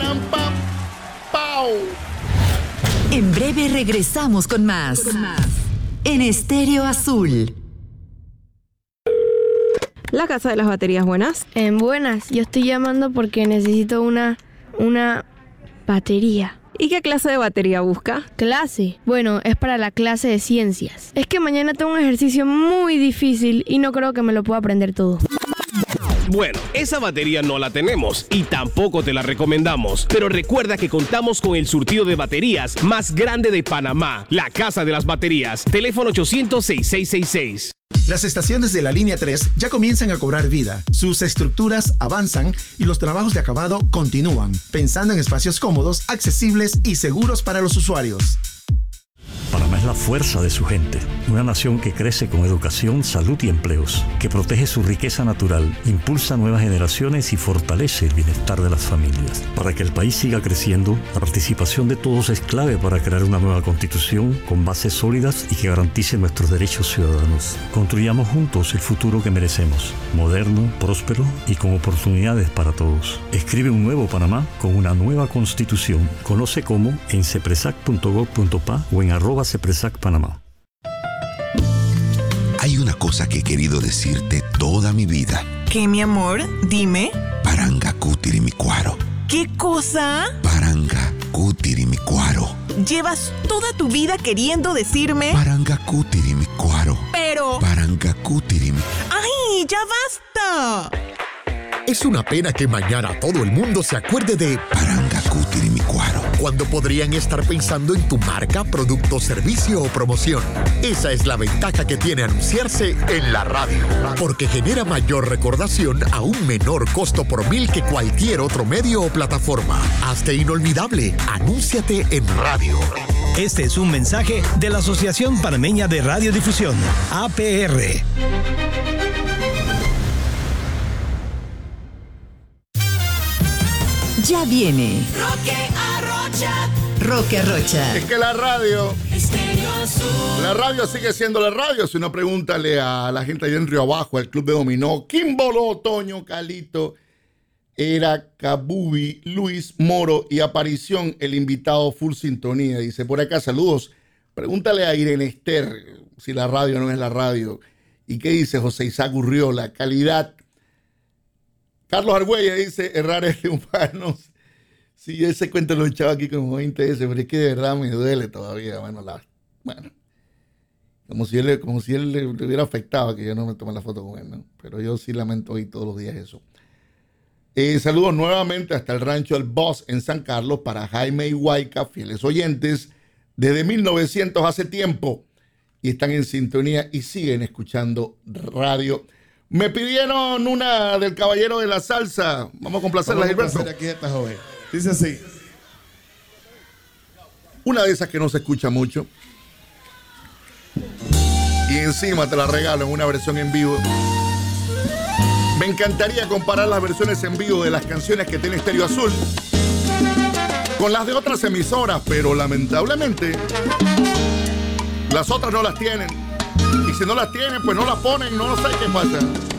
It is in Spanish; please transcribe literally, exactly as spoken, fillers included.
pam, pam, pau. En breve regresamos con más. Con más. En Estéreo Azul. La Casa de las Baterías, buenas. En buenas, yo estoy llamando porque necesito una, una batería. ¿Y qué clase de batería busca? ¿Clase? Bueno, es para la clase de ciencias. Es que mañana tengo un ejercicio muy difícil y no creo que me lo pueda aprender todo. Bueno, esa batería no la tenemos y tampoco te la recomendamos. Pero recuerda que contamos con el surtido de baterías más grande de Panamá. La Casa de las Baterías. Teléfono ochocientos, sesenta y seis sesenta y seis. Las estaciones de la línea tres ya comienzan a cobrar vida. Sus estructuras avanzan y los trabajos de acabado continúan, pensando en espacios cómodos, accesibles y seguros para los usuarios. Panamá es la fuerza de su gente, una nación que crece con educación, salud y empleos, que protege su riqueza natural, impulsa nuevas generaciones y fortalece el bienestar de las familias. Para que el país siga creciendo, la participación de todos es clave para crear una nueva constitución con bases sólidas y que garantice nuestros derechos ciudadanos. Construyamos juntos el futuro que merecemos, moderno, próspero y con oportunidades para todos. Escribe un nuevo Panamá con una nueva constitución. Conoce cómo en cepresac punto gov punto pa o en arroba cepresac Panamá. Hay una cosa que he querido decirte toda mi vida. ¿Qué, mi amor? Dime. Paranga cutirimicuaro. ¿Qué cosa? Paranga cutirimicuaro. Llevas toda tu vida queriendo decirme... Paranga cutirimicuaro. Pero... Paranga cutirimicuaro. ¡Ay, ya basta! Es una pena que mañana todo el mundo se acuerde de Paranga cutirimicuaro, cuando podrían estar pensando en tu marca, producto, servicio o promoción. Esa es la ventaja que tiene anunciarse en la radio, porque genera mayor recordación a un menor costo por mil que cualquier otro medio o plataforma. Hazte inolvidable, anúnciate en radio. Este es un mensaje de la Asociación Panameña de Radiodifusión, A P R. Ya viene Roque Arrocha. Roque Arrocha. Es que la radio, la radio sigue siendo la radio. Si no, pregúntale a la gente allá en Río Abajo, al Club de Dominó, Quimboló, Toño, Calito, Era, Cabubi, Luis, Moro y Aparición, el invitado Full Sintonía. Dice por acá, saludos. Pregúntale a Irene Esther si la radio no es la radio. ¿Y qué dice José Isaac Urriola? Calidad. Carlos Argüelles dice, errar es de humanos. Sí, ese cuento lo echaba aquí como veinte veces, pero es que de verdad me duele todavía. Bueno, la, bueno como si él, como si él le, le hubiera afectado que yo no me tomé la foto con él, ¿no? Pero yo sí lamento hoy todos los días eso. Eh, saludos nuevamente hasta el rancho El Boss en San Carlos para Jaime y Huayca, fieles oyentes desde mil novecientos hace tiempo y están en sintonía y siguen escuchando radio. Me pidieron una del Caballero de la Salsa. Vamos a complacerla, Gilberto. Vamos a complacer aquí a esta joven. Dice así. Una de esas que no se escucha mucho. Y encima te la regalo en una versión en vivo. Me encantaría comparar las versiones en vivo de las canciones que tiene Estéreo Azul con las de otras emisoras, pero lamentablemente las otras no las tienen. Y si no las tienen, pues no las ponen, no sé qué pasa.